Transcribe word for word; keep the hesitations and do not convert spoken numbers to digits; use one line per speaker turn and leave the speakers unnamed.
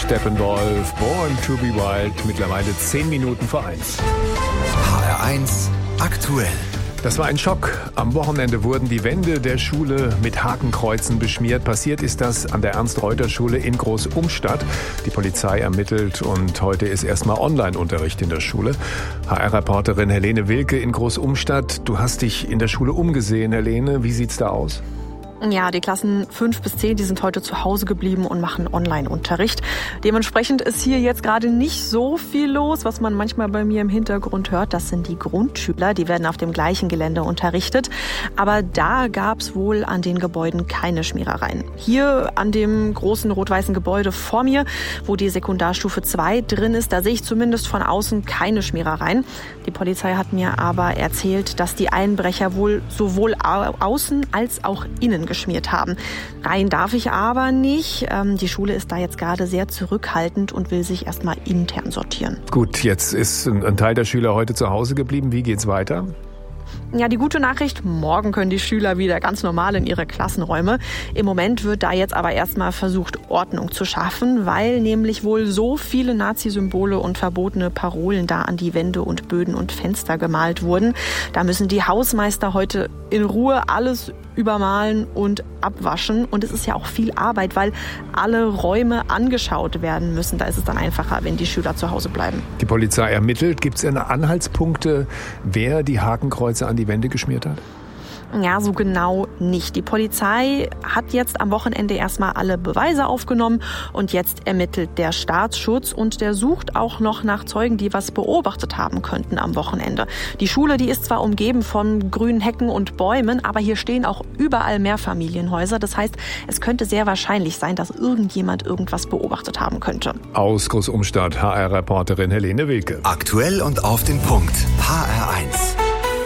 Steppenwolf, Born to be Wild, mittlerweile zehn Minuten vor eins.
H R eins aktuell.
Das war ein Schock. Am Wochenende wurden die Wände der Schule mit Hakenkreuzen beschmiert. Passiert ist das an der Ernst-Reuter-Schule in Groß-Umstadt. Die Polizei ermittelt und heute ist erstmal Online-Unterricht in der Schule. H R-Reporterin Helene Wilke in Groß-Umstadt. Du hast dich in der Schule umgesehen, Helene. Wie sieht's da aus?
Ja, die Klassen fünf bis zehn, die sind heute zu Hause geblieben und machen Online-Unterricht. Dementsprechend ist hier jetzt gerade nicht so viel los, was man manchmal bei mir im Hintergrund hört. Das sind die Grundschüler, die werden auf dem gleichen Gelände unterrichtet. Aber da gab's wohl an den Gebäuden keine Schmierereien. Hier an dem großen rot-weißen Gebäude vor mir, wo die Sekundarstufe zwei drin ist, da sehe ich zumindest von außen keine Schmierereien. Die Polizei hat mir aber erzählt, dass die Einbrecher wohl sowohl außen als auch innen geschmiert haben. Rein darf ich aber nicht. Die Schule ist da jetzt gerade sehr zurückhaltend und will sich erstmal intern sortieren.
Gut, jetzt ist ein Teil der Schüler heute zu Hause geblieben. Wie geht's weiter?
Ja, die gute Nachricht, morgen können die Schüler wieder ganz normal in ihre Klassenräume. Im Moment wird da jetzt aber erstmal versucht, Ordnung zu schaffen, weil nämlich wohl so viele Nazi-Symbole und verbotene Parolen da an die Wände und Böden und Fenster gemalt wurden. Da müssen die Hausmeister heute in Ruhe alles übermalen und abwaschen. Und es ist ja auch viel Arbeit, weil alle Räume angeschaut werden müssen. Da ist es dann einfacher, wenn die Schüler zu Hause bleiben.
Die Polizei ermittelt. Gibt es Anhaltspunkte, wer die Hakenkreuze an die Wände geschmiert hat?
Ja, so genau nicht. Die Polizei hat jetzt am Wochenende erstmal alle Beweise aufgenommen und jetzt ermittelt der Staatsschutz und der sucht auch noch nach Zeugen, die was beobachtet haben könnten am Wochenende. Die Schule, die ist zwar umgeben von grünen Hecken und Bäumen, aber hier stehen auch überall Mehrfamilienhäuser. Das heißt, es könnte sehr wahrscheinlich sein, dass irgendjemand irgendwas beobachtet haben könnte.
Aus Groß-Umstadt H R-Reporterin Helene Wilke.
Aktuell und auf den Punkt. H R eins.